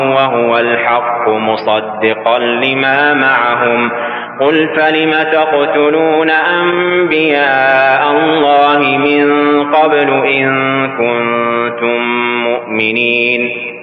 وهو الحق مصدقا لما معهم قل فلم تقتلون أنبياء الله من قبل إن كنتم مؤمنين